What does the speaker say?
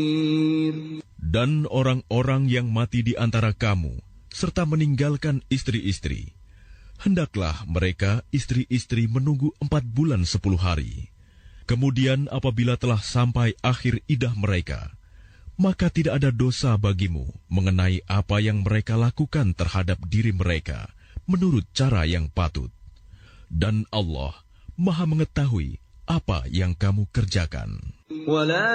Dan orang-orang yang mati di antara kamu, serta meninggalkan istri-istri, hendaklah mereka istri-istri menunggu 4 bulan 10 hari. Kemudian apabila telah sampai akhir idah mereka, maka tidak ada dosa bagimu mengenai apa yang mereka lakukan terhadap diri mereka menurut cara yang patut. Dan Allah Maha mengetahui apa yang kamu kerjakan.